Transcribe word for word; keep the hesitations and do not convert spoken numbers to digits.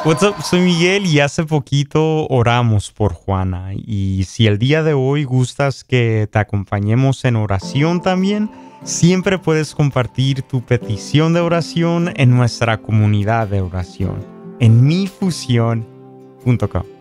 What's up? Soy Miguel y hace poquito oramos por Juana. Y si el día de hoy gustas que te acompañemos en oración también, siempre puedes compartir tu petición de oración en nuestra comunidad de oración en mi fusión punto com.